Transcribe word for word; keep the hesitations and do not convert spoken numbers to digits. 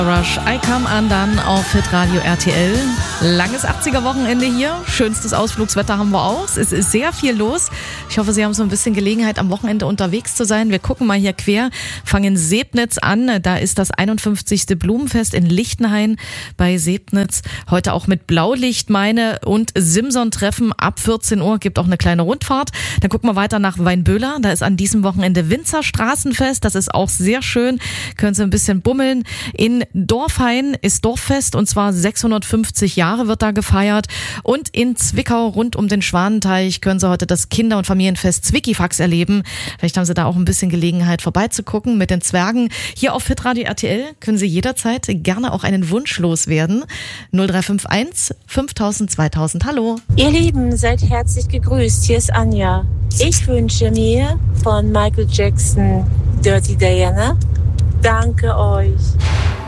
Rush, I Come Undone auf Hitradio R T L. Langes achtziger-Wochenende hier. Schönstes Ausflugswetter haben wir auch. Es ist sehr viel los. Ich hoffe, Sie haben so ein bisschen Gelegenheit, am Wochenende unterwegs zu sein. Wir gucken mal hier quer, fangen Sebnitz an. Da ist das einundfünfzigste Blumenfest in Lichtenhain bei Sebnitz. Heute auch mit Blaulichtmeine und Simson-Treffen ab vierzehn Uhr. Gibt auch eine kleine Rundfahrt. Dann gucken wir weiter nach Weinböhler. Da ist an diesem Wochenende Winzer Straßenfest. Das ist auch sehr schön. Können Sie ein bisschen bummeln. In Dorfhain ist Dorffest und zwar sechshundertfünfzig Jahre wird da gefeiert. Und in Zwickau rund um den Schwanenteich können Sie heute das Kinder- und Familienfest Zwickifax erleben. Vielleicht haben Sie da auch ein bisschen Gelegenheit vorbeizugucken mit den Zwergen. Hier auf Hitradio R T L können Sie jederzeit gerne auch einen Wunsch loswerden. null drei fünf eins fünftausend zweitausend. Hallo. Ihr Lieben, seid herzlich gegrüßt. Hier ist Anja. Ich wünsche mir von Michael Jackson Dirty Diana. Danke euch.